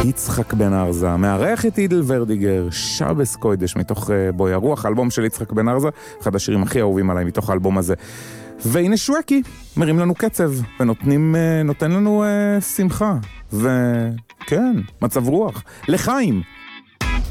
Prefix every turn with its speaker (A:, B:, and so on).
A: יצחק בן ארזה, מארח את עידל ורדיגר, שבס קוידש מתוך בוי הרוח, האלבום של יצחק בן ארזה, אחד השירים הכי אהובים עליי מתוך האלבום הזה. והנה שווקי, מרים לנו קצב, נותן לנו שמחה, וכן, מצב רוח, לחיים.